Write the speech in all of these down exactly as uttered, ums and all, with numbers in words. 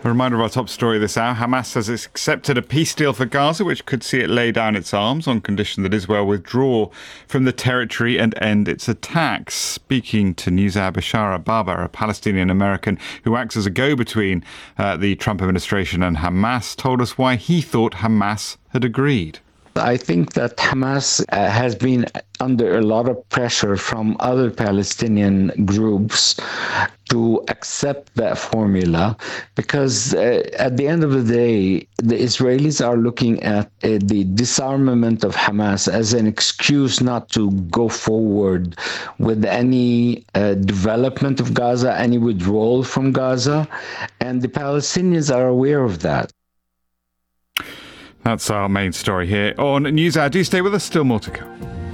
A reminder of our top story this hour. Hamas has accepted a peace deal for Gaza, which could see it lay down its arms on condition that Israel withdraw from the territory and end its attacks. Speaking to Newshour, Bashara Barber, a Palestinian-American who acts as a go-between uh, the Trump administration and Hamas, told us why he thought Hamas had agreed. I think that Hamas uh, has been under a lot of pressure from other Palestinian groups to accept that formula because uh, at the end of the day, the Israelis are looking at uh, the disarmament of Hamas as an excuse not to go forward with any uh, development of Gaza, any withdrawal from Gaza, and the Palestinians are aware of that. That's our main story here on Newshour. Do stay with us, still more to come.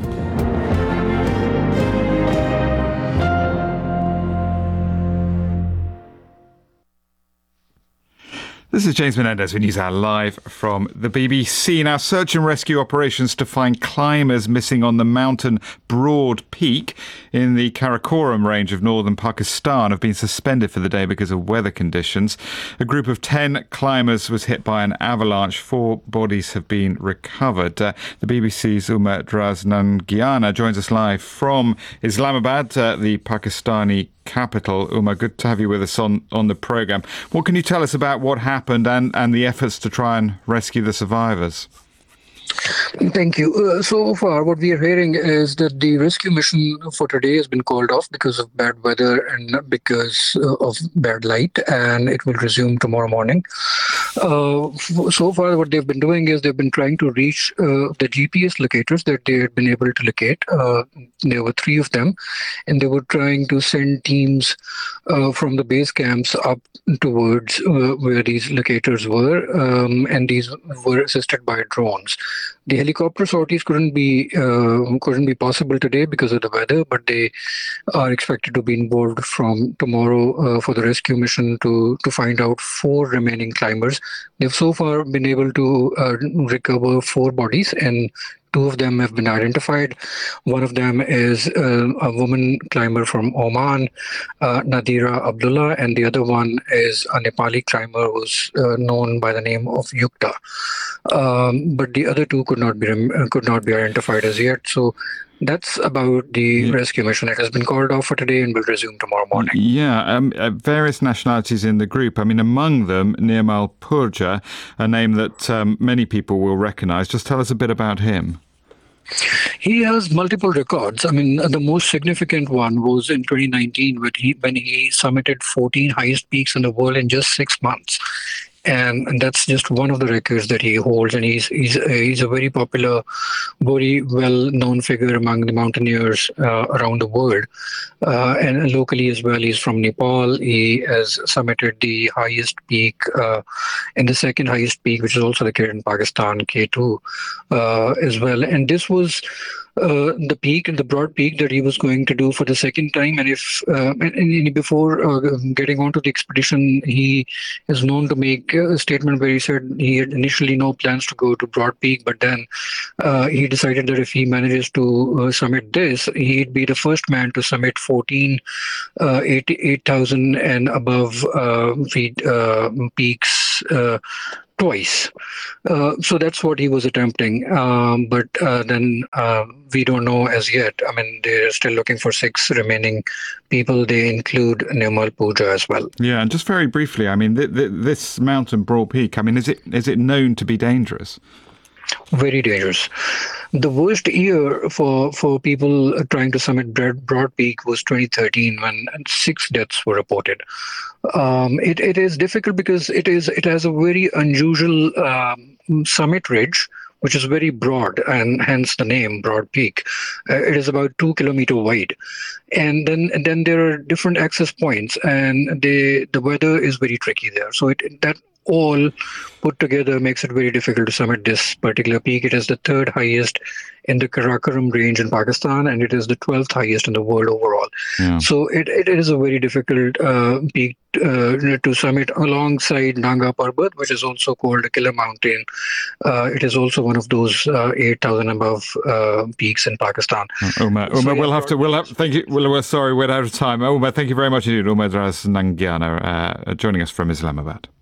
This is James Menendez with Newshour live from the B B C. Now, search and rescue operations to find climbers missing on the mountain Broad Peak in the Karakoram range of northern Pakistan have been suspended for the day because of weather conditions. A group of ten climbers was hit by an avalanche. Four bodies have been recovered. Uh, the B B C's Uma Draz Nangiana joins us live from Islamabad, uh, the Pakistani capital. Uma, good to have you with us on, on the programme. What can you tell us about what happened and, and the efforts to try and rescue the survivors? Thank you. Uh, so far, what we are hearing is that the rescue mission for today has been called off because of bad weather and because uh, of bad light, and it will resume tomorrow morning. Uh, so far, what they've been doing is they've been trying to reach uh, the G P S locators that they had been able to locate. Uh, there were three of them, and they were trying to send teams uh, from the base camps up towards uh, where these locators were, um, and these were assisted by drones. The helicopter sorties couldn't be uh, couldn't be possible today because of the weather, but they are expected to be involved from tomorrow uh, for the rescue mission to to find out four remaining climbers. They've so far been able to uh, recover four bodies, and two of them have been identified. One of them is uh, a woman climber from Oman, uh, Nadira Abdullah, and the other one is a Nepali climber who's uh, known by the name of Yukta. Um, but the other two could not be rem- could not be identified as yet. So that's about the yeah. rescue mission. It has been called off for today and will resume tomorrow morning. Yeah, um, uh, various nationalities in the group. I mean, among them, Nirmal Purja, a name that um, many people will recognise. Just tell us a bit about him. He has multiple records. I mean, the most significant one was in twenty nineteen when he, when he summited fourteen highest peaks in the world in just six months. And, and that's just one of the records that he holds. And he's he's uh, he's a very popular, very well-known figure among the mountaineers uh, around the world. Uh, and locally as well, he's from Nepal. He has summited the highest peak uh, and the second highest peak, which is also located in Pakistan, K two, uh, as well. And this was Uh, the peak and the broad peak that he was going to do for the second time. And if uh, and, and before uh, getting onto the expedition, he is known to make a statement where he said he had initially no plans to go to Broad Peak, but then uh, he decided that if he manages to uh, summit this, he'd be the first man to summit fourteen, uh, eight thousand and above uh, feet uh, peaks uh, twice. Uh, so that's what he was attempting. Um, but uh, then uh, we don't know as yet. I mean, they're still looking for six remaining people. They include Nirmal Purja as well. Yeah, and just very briefly, I mean, th- th- this mountain, Broad Peak, I mean, is it is it known to be dangerous? Very dangerous. The worst year for, for people trying to summit Broad Peak was twenty thirteen, when six deaths were reported. Um, it, it is difficult because it is it has a very unusual um, summit ridge, which is very broad, and hence the name Broad Peak. Uh, it is about two kilometer wide, and then and then there are different access points, and the the weather is very tricky there. So it that. all put together makes it very difficult to summit this particular peak. It is the third highest in the Karakoram range in Pakistan, and it is the twelfth highest in the world overall. Yeah. So it, it is a very difficult uh, peak uh, to summit alongside Nanga Parbat, which is also called a killer mountain. Uh, it is also one of those uh, eight thousand above uh, peaks in Pakistan. Uma, Uma, so, we'll have to, we'll have, thank you. Well, we're sorry, we're out of time. Uma, thank you very much indeed. Uma Draz Nangiana uh, joining us from Islamabad.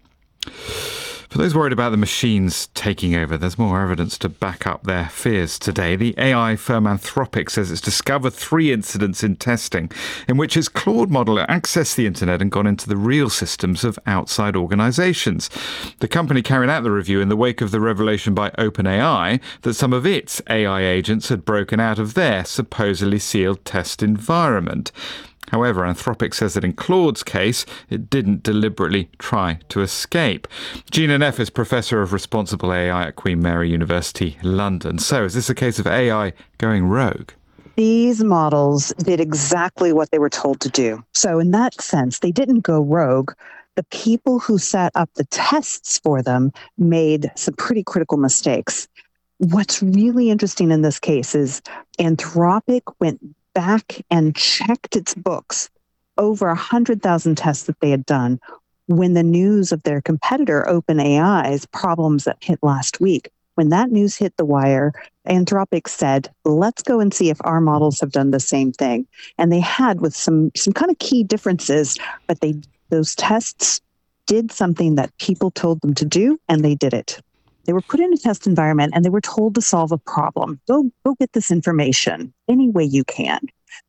For those worried about the machines taking over, there's more evidence to back up their fears today. The A I firm Anthropic says it's discovered three incidents in testing in which its Claude model accessed the internet and gone into the real systems of outside organizations. The company carried out the review in the wake of the revelation by OpenAI that some of its A I agents had broken out of their supposedly sealed test environment. However, Anthropic says that in Claude's case, it didn't deliberately try to escape. Gina Neff is Professor of Responsible A I at Queen Mary University, London. So, is this a case of A I going rogue? These models did exactly what they were told to do. So in that sense, they didn't go rogue. The people who set up the tests for them made some pretty critical mistakes. What's really interesting in this case is Anthropic went back and checked its books, over one hundred thousand tests that they had done, when the news of their competitor OpenAI's problems that hit last week. When that news hit the wire, Anthropic said, let's go and see if our models have done the same thing. And they had, with some some kind of key differences, but they those tests did something that people told them to do, and they did it. They were put in a test environment and they were told to solve a problem. Go, go get this information any way you can.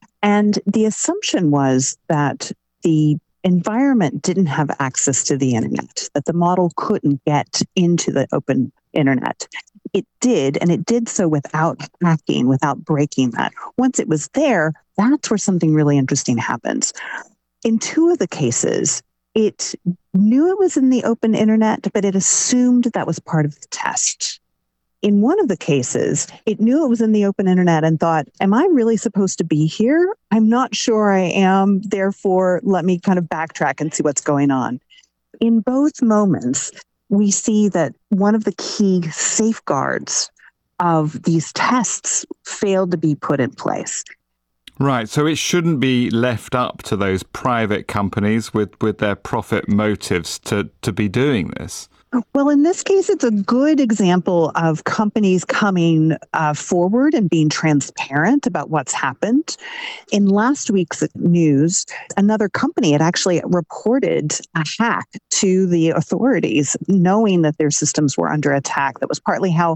And the assumption was that the environment didn't have access to the internet, that the model couldn't get into the open internet. It did, and it did so without hacking, without breaking that. Once it was there, that's where something really interesting happens. In two of the cases, it knew it was in the open internet, but it assumed that was part of the test. In one of the cases, it knew it was in the open internet and thought, am I really supposed to be here? I'm not sure I am. Therefore, let me kind of backtrack and see what's going on. In both moments, we see that one of the key safeguards of these tests failed to be put in place. Right, so it shouldn't be left up to those private companies with, with their profit motives to, to be doing this. Well, in this case, it's a good example of companies coming uh, forward and being transparent about what's happened. In last week's news, another company had actually reported a hack to the authorities, knowing that their systems were under attack. That was partly how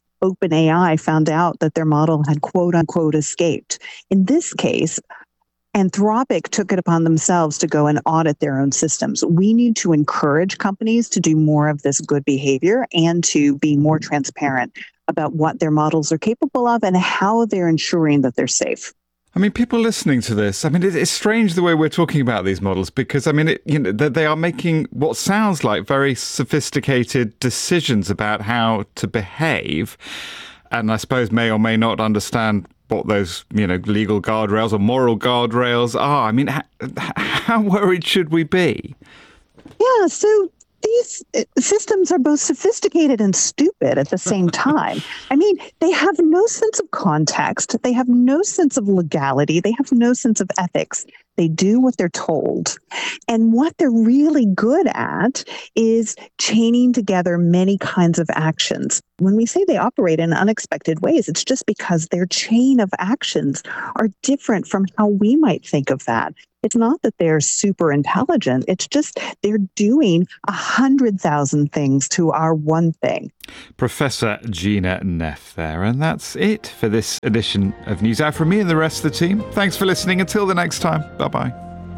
OpenAI found out that their model had quote unquote escaped. In this case, Anthropic took it upon themselves to go and audit their own systems. We need to encourage companies to do more of this good behavior and to be more transparent about what their models are capable of and how they're ensuring that they're safe. I mean, people listening to this, I mean, it's strange the way we're talking about these models because, I mean, it, you know, they are making what sounds like very sophisticated decisions about how to behave. And I suppose may or may not understand what those, you know, legal guardrails or moral guardrails are. I mean, how, how worried should we be? Yeah, so these systems are both sophisticated and stupid at the same time. I mean, they have no sense of context. They have no sense of legality. They have no sense of ethics. They do what they're told. And what they're really good at is chaining together many kinds of actions. When we say they operate in unexpected ways, it's just because their chain of actions are different from how we might think of that. It's not that they're super intelligent. It's just they're doing a hundred thousand things to our one thing. Professor Gina Neff there. And that's it for this edition of News Hour from me and the rest of the team. Thanks for listening. Until the next time. Bye-bye.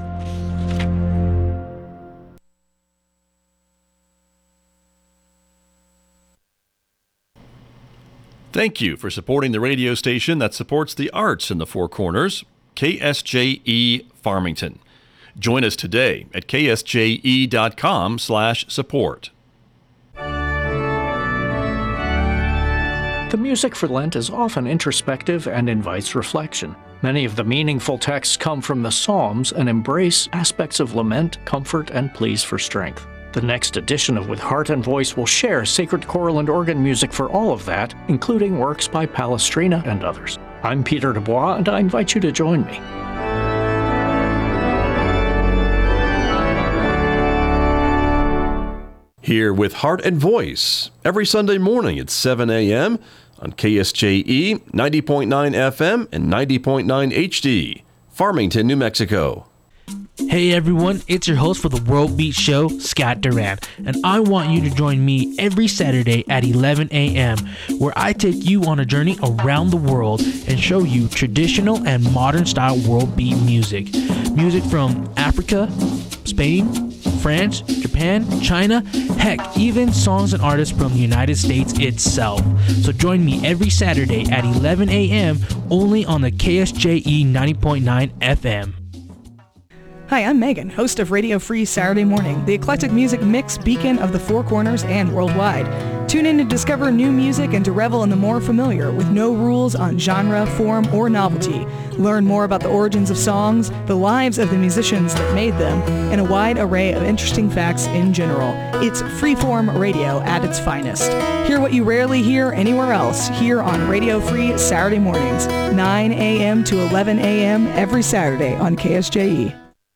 Thank you for supporting the radio station that supports the arts in the Four Corners, K S J E Farmington. Join us today at k s j e dot com slash support. The music for Lent is often introspective and invites reflection. Many of the meaningful texts come from the Psalms and embrace aspects of lament, comfort, and pleas for strength. The next edition of With Heart and Voice will share sacred choral and organ music for all of that, including works by Palestrina and others. I'm Peter Dubois, and I invite you to join me. Here with Heart and Voice, every Sunday morning at seven a.m. on K S J E, ninety point nine F M and ninety point nine H D, Farmington, New Mexico. Hey everyone, it's your host for the World Beat Show, Scott Duran, and I want you to join me every Saturday at eleven a.m., where I take you on a journey around the world and show you traditional and modern style world beat music. Music from Africa, Spain, France, Japan, China, heck, even songs and artists from the United States itself. So join me every Saturday at eleven a.m. only on the K S J E ninety point nine F M. Hi, I'm Megan, host of Radio Free Saturday Morning, the eclectic music mix beacon of the Four Corners and worldwide. Tune in to discover new music and to revel in the more familiar with no rules on genre, form, or novelty. Learn more about the origins of songs, the lives of the musicians that made them, and a wide array of interesting facts in general. It's freeform radio at its finest. Hear what you rarely hear anywhere else here on Radio Free Saturday Mornings, nine a.m. to eleven a.m. every Saturday on K S J E.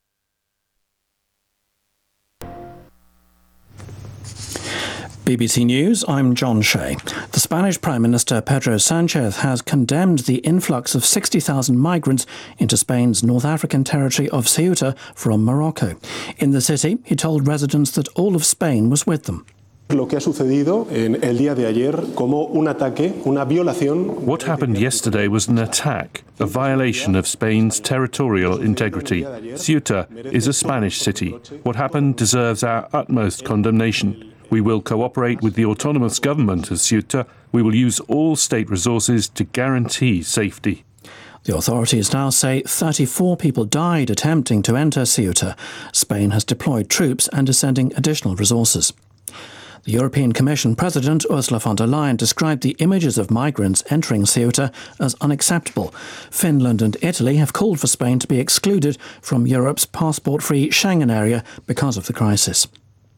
B B C News, I'm John Shea. The Spanish Prime Minister Pedro Sanchez has condemned the influx of sixty thousand migrants into Spain's North African territory of Ceuta from Morocco. In the city, he told residents that all of Spain was with them. Lo que ha sucedido en el día de ayer como un ataque, una violación. What happened yesterday was an attack, a violation of Spain's territorial integrity. Ceuta is a Spanish city. What happened deserves our utmost condemnation. We will cooperate with the autonomous government of Ceuta. We will use all state resources to guarantee safety. The authorities now say thirty-four people died attempting to enter Ceuta. Spain has deployed troops and is sending additional resources. The European Commission President Ursula von der Leyen described the images of migrants entering Ceuta as unacceptable. Finland and Italy have called for Spain to be excluded from Europe's passport-free Schengen area because of the crisis.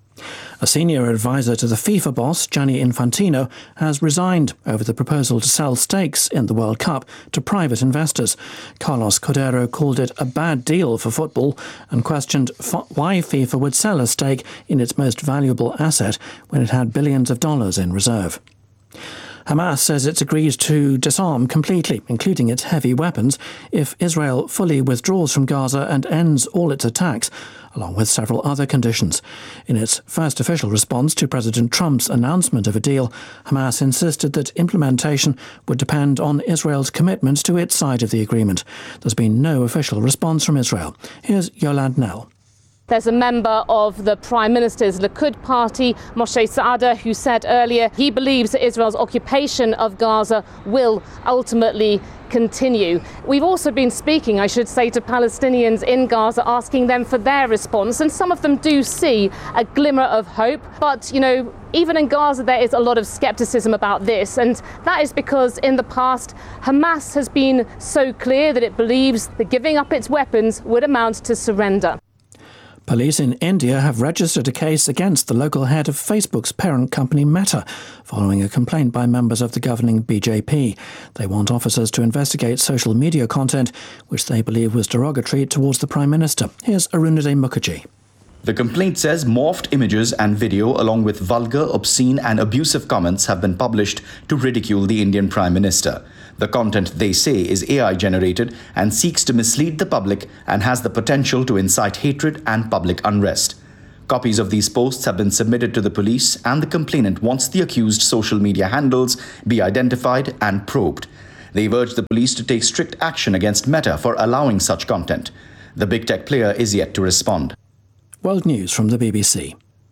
A senior advisor to the FIFA boss, Gianni Infantino, has resigned over the proposal to sell stakes in the World Cup to private investors. Carlos Cordero called it a bad deal for football and questioned f- why FIFA would sell a stake in its most valuable asset when it had billions of dollars in reserve. Hamas says it's agreed to disarm completely, including its heavy weapons, if Israel fully withdraws from Gaza and ends all its attacks, along with several other conditions. In its first official response to President Trump's announcement of a deal, Hamas insisted that implementation would depend on Israel's commitment to its side of the agreement. There's been no official response from Israel. Here's Yolande Nell. There's a member of the Prime Minister's Likud party, Moshe Saada, who said earlier he believes that Israel's occupation of Gaza will ultimately continue. We've also been speaking, I should say, to Palestinians in Gaza, asking them for their response, and some of them do see a glimmer of hope. But, you know, even in Gaza there is a lot of skepticism about this, and that is because in the past Hamas has been so clear that it believes that giving up its weapons would amount to surrender. Police in India have registered a case against the local head of Facebook's parent company Meta, following a complaint by members of the governing B J P. They want officers to investigate social media content, which they believe was derogatory towards the Prime Minister. Here's Arunadhay Mukherjee. The complaint says morphed images and video along with vulgar, obscene and abusive comments have been published to ridicule the Indian Prime Minister. The content, they say, is A I generated and seeks to mislead the public and has the potential to incite hatred and public unrest. Copies of these posts have been submitted to the police, and the complainant wants the accused social media handles be identified and probed. They've urged the police to take strict action against Meta for allowing such content. The big tech player is yet to respond. World News from the B B C.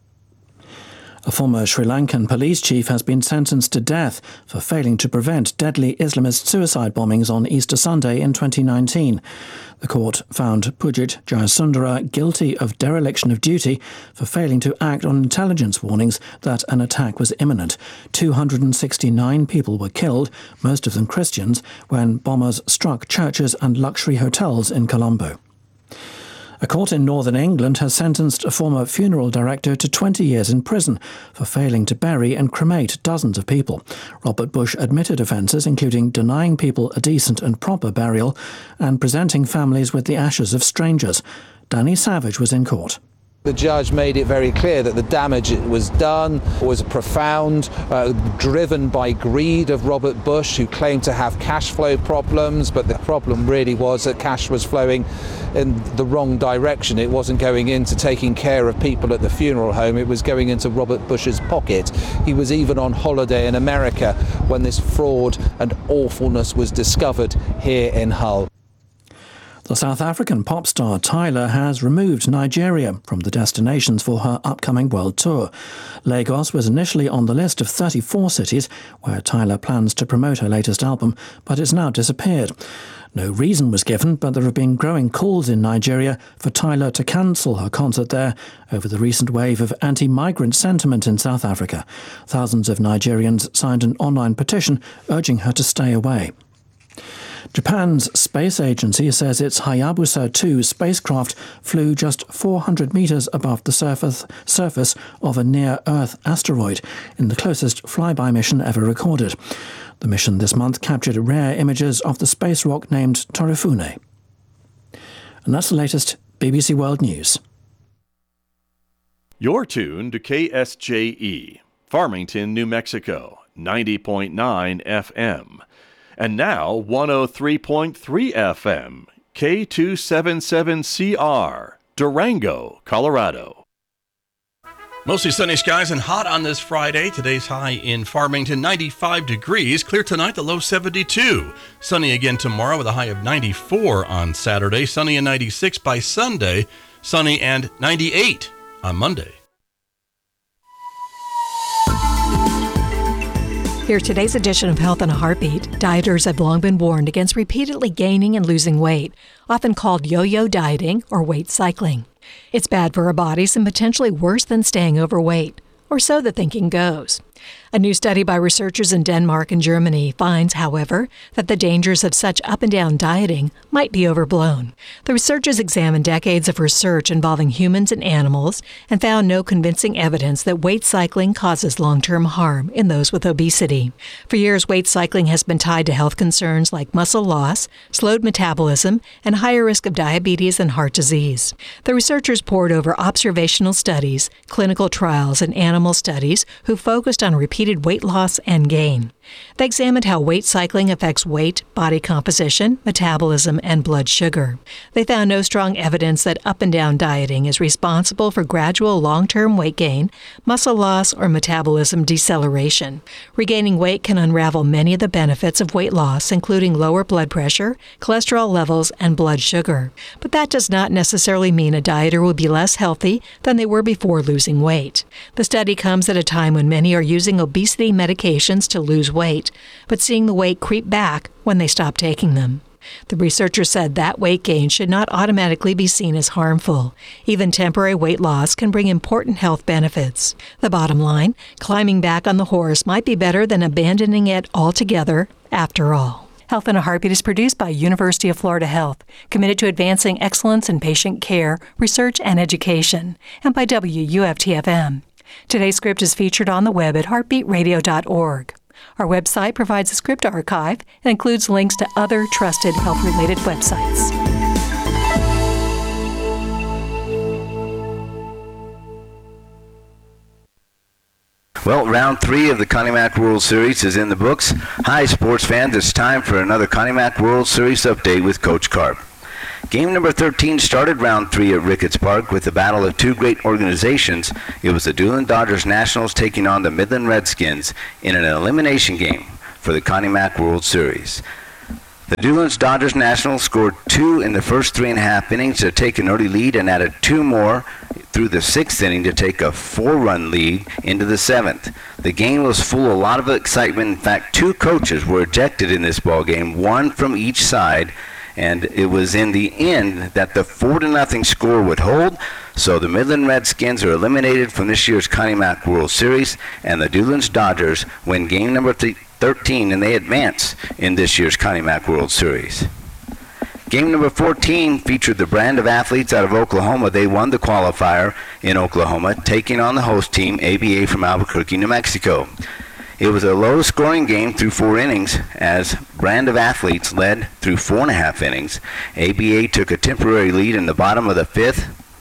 A former Sri Lankan police chief has been sentenced to death for failing to prevent deadly Islamist suicide bombings on Easter Sunday in twenty nineteen. The court found Pujit Jayasundara guilty of dereliction of duty for failing to act on intelligence warnings that an attack was imminent. two hundred sixty-nine people were killed, most of them Christians, when bombers struck churches and luxury hotels in Colombo. A court in northern England has sentenced a former funeral director to twenty years in prison for failing to bury and cremate dozens of people. Robert Bush admitted offences including denying people a decent and proper burial and presenting families with the ashes of strangers. Danny Savage was in court. The judge made it very clear that the damage it was done was profound, uh, driven by greed of Robert Bush, who claimed to have cash flow problems, but the problem really was that cash was flowing in the wrong direction. It wasn't going into taking care of people at the funeral home, it was going into Robert Bush's pocket. He was even on holiday in America when this fraud and awfulness was discovered here in Hull. The South African pop star Tyla has removed Nigeria from the destinations for her upcoming world tour. Lagos was initially on the list of thirty-four cities where Tyla plans to promote her latest album, but it's now disappeared. No reason was given, but there have been growing calls in Nigeria for Tyla to cancel her concert there over the recent wave of anti-migrant sentiment in South Africa. Thousands of Nigerians signed an online petition urging her to stay away. Japan's space agency says its Hayabusa two spacecraft flew just four hundred metres above the surface, surface of a near-Earth asteroid in the closest flyby mission ever recorded. The mission this month captured rare images of the space rock named Torifune. And that's the latest B B C World News. You're tuned to K S J E, Farmington, New Mexico, ninety point nine F M. And now one oh three point three F M, K two seventy-seven C R, Durango, Colorado. Mostly sunny skies and hot on this Friday. Today's high in Farmington, ninety-five degrees. Clear tonight, the low seventy-two. Sunny again tomorrow with a high of ninety-four on Saturday. Sunny and ninety-six by Sunday. Sunny and ninety-eight on Monday. Here's today's edition of Health in a Heartbeat. Dieters have long been warned against repeatedly gaining and losing weight, often called yo-yo dieting or weight cycling. It's bad for our bodies and potentially worse than staying overweight, or so the thinking goes. A new study by researchers in Denmark and Germany finds, however, that the dangers of such up-and-down dieting might be overblown. The researchers examined decades of research involving humans and animals and found no convincing evidence that weight cycling causes long-term harm in those with obesity. For years, weight cycling has been tied to health concerns like muscle loss, slowed metabolism, and higher risk of diabetes and heart disease. The researchers pored over observational studies, clinical trials, and animal studies who focused on repeated weight loss and gain. They examined how weight cycling affects weight, body composition, metabolism, and blood sugar. They found no strong evidence that up-and-down dieting is responsible for gradual long-term weight gain, muscle loss, or metabolism deceleration. Regaining weight can unravel many of the benefits of weight loss, including lower blood pressure, cholesterol levels, and blood sugar. But that does not necessarily mean a dieter will be less healthy than they were before losing weight. The study comes at a time when many are using obesity medications to lose weight, but seeing the weight creep back when they stop taking them. The researchers said that weight gain should not automatically be seen as harmful. Even temporary weight loss can bring important health benefits. The bottom line, climbing back on the horse might be better than abandoning it altogether after all. Health in a Heartbeat is produced by University of Florida Health, committed to advancing excellence in patient care, research, and education, and by W U F T F M. Today's script is featured on the web at heartbeat radio dot org. Our website provides a script archive and includes links to other trusted health-related websites. Well, round three of the Connie Mack World Series is in the books. Hi, sports fans. It's time for another Connie Mack World Series update with Coach Carp. Game number thirteen started round three at Ricketts Park with the battle of two great organizations. It was the Doolan Dodgers Nationals taking on the Midland Redskins in an elimination game for the Connie Mack World Series. The Doolan Dodgers Nationals scored two in the first three and a half innings to take an early lead and added two more through the sixth inning to take a four-run lead into the seventh. The game was full of a lot of excitement. In fact, two coaches were ejected in this ball game, one from each side. And it was in the end that the four to nothing score would hold. So the Midland Redskins are eliminated from this year's Connie Mack World Series, and the Doolan Dodgers win game number thirteen, and they advance in this year's Connie Mack World Series. Game number fourteen featured the Brand of Athletes out of Oklahoma. They won the qualifier in Oklahoma, taking on the host team, A B A from Albuquerque, New Mexico. It was a low-scoring game through four innings as Brand of Athletes led through four and a half innings. A B A took a temporary lead in the bottom of the fifth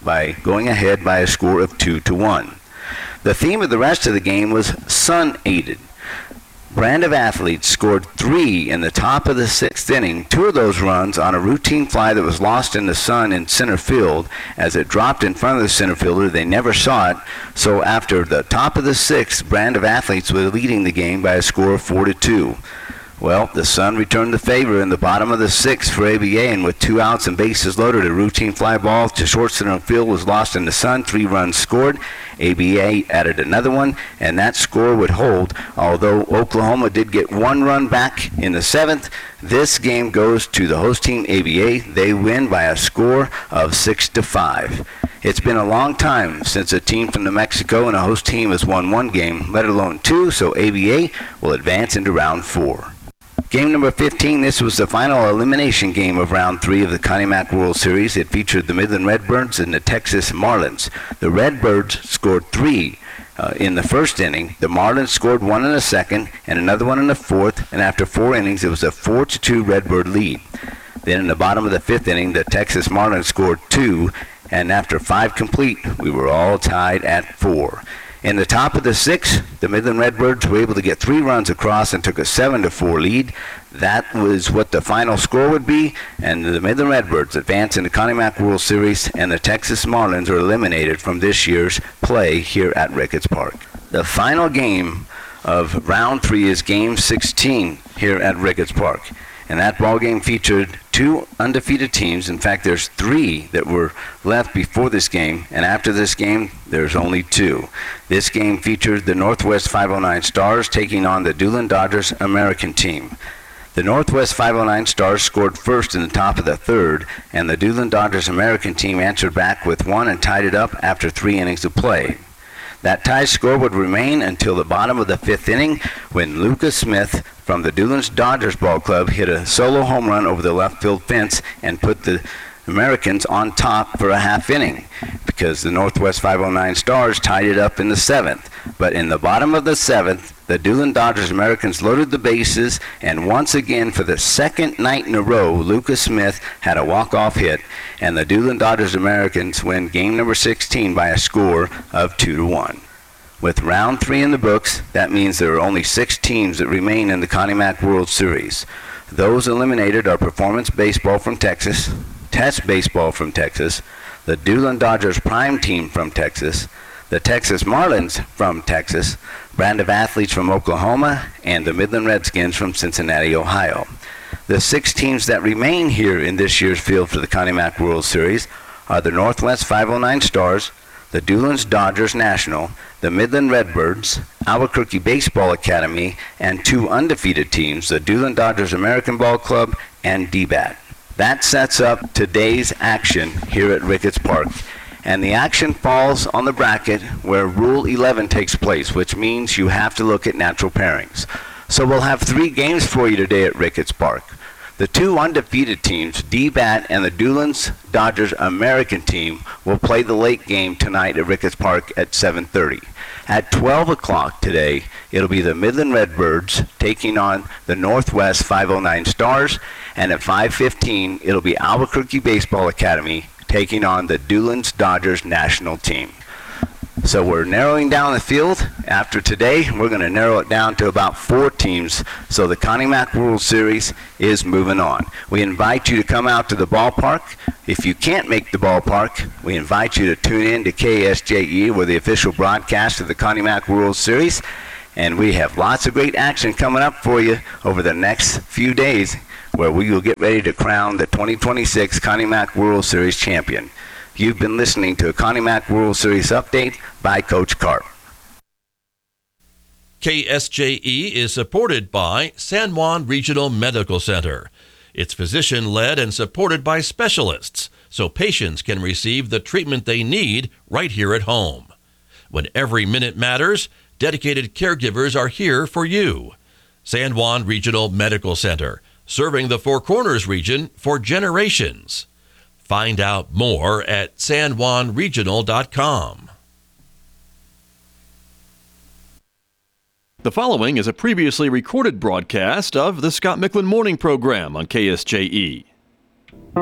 by going ahead by a score of two to one. The theme of the rest of the game was sun-aided. Brand of Athletes scored three in the top of the sixth inning, two of those runs on a routine fly that was lost in the sun in center field. As it dropped in front of the center fielder, they never saw it. So after the top of the sixth, Brand of Athletes was leading the game by a score of four to two. Well, the Sun returned the favor in the bottom of the sixth for A B A, and with two outs and bases loaded, a routine fly ball to short center field was lost in the Sun. Three runs scored. A B A added another one, and that score would hold. Although Oklahoma did get one run back in the seventh, this game goes to the host team, A B A. They win by a score of six to five. It's been a long time since a team from New Mexico and a host team has won one game, let alone two, so A B A will advance into round four. Game number fifteen, this was the final elimination game of round three of the Connie Mack World Series. It featured the Midland Redbirds and the Texas Marlins. The Redbirds scored three uh, in the first inning. The Marlins scored one in the second and another one in the fourth, and after four innings, it was a four to two Redbird lead. Then in the bottom of the fifth inning, the Texas Marlins scored two, and after five complete, we were all tied at four. In the top of the sixth, the Midland Redbirds were able to get three runs across and took a seven to four lead. That was what the final score would be, and the Midland Redbirds advance in the Connie Mack World Series, and the Texas Marlins are eliminated from this year's play here at Ricketts Park. The final game of round three is game sixteen here at Ricketts Park. And that ball game featured two undefeated teams. In fact, there's three that were left before this game, and after this game, there's only two. This game featured the Northwest five oh nine Stars taking on the Doolin Dodgers American team. The Northwest five oh nine Stars scored first in the top of the third, and the Doolin Dodgers American team answered back with one and tied it up after three innings of play. That tie score would remain until the bottom of the fifth inning when Lucas Smith from the Doolin Dodgers Ball Club hit a solo home run over the left field fence and put the Americans on top for a half inning because the Northwest five oh nine Stars tied it up in the seventh. But in the bottom of the seventh, the Doolin Dodgers Americans loaded the bases, and once again for the second night in a row, Lucas Smith had a walk-off hit, and the Doolin Dodgers Americans win game number sixteen by a score of two to one. With round three in the books, that means there are only six teams that remain in the Connie Mack World Series. Those eliminated are Performance Baseball from Texas, Test Baseball from Texas, the Doolin Dodgers Prime Team from Texas, the Texas Marlins from Texas, Brand of Athletes from Oklahoma, and the Midland Redskins from Cincinnati, Ohio. The six teams that remain here in this year's field for the Connie Mack World Series are the Northwest five oh nine Stars, the Doolin Dodgers National, the Midland Redbirds, Albuquerque Baseball Academy, and two undefeated teams, the Doolin Dodgers American Ball Club and D B A T. That sets up today's action here at Ricketts Park. And the action falls on the bracket where Rule eleven takes place, which means you have to look at natural pairings. So we'll have three games for you today at Ricketts Park. The two undefeated teams, D B A T and the Doolin Dodgers American team, will play the late game tonight at Ricketts Park at seven thirty. At twelve o'clock today, it'll be the Midland Redbirds taking on the Northwest five oh nine Stars, and at five fifteen, it'll be Albuquerque Baseball Academy taking on the Doolin Dodgers national team. So we're narrowing down the field. After today, we're going to narrow it down to about four teams. So the Connie Mack World Series is moving on. We invite you to come out to the ballpark. If you can't make the ballpark, we invite you to tune in to K S J E, we're the official broadcast of the Connie Mack World Series. And we have lots of great action coming up for you over the next few days, where we will get ready to crown the twenty twenty-six Connie Mack World Series champion. You've been listening to a Connie Mack World Series update by Coach Carp. K S J E is supported by San Juan Regional Medical Center. It's physician-led and supported by specialists, so patients can receive the treatment they need right here at home. When every minute matters, dedicated caregivers are here for you. San Juan Regional Medical Center, serving the Four Corners region for generations. Find out more at san juan regional dot com. The following is a previously recorded broadcast of the Scott Micklin Morning Program on K S J E.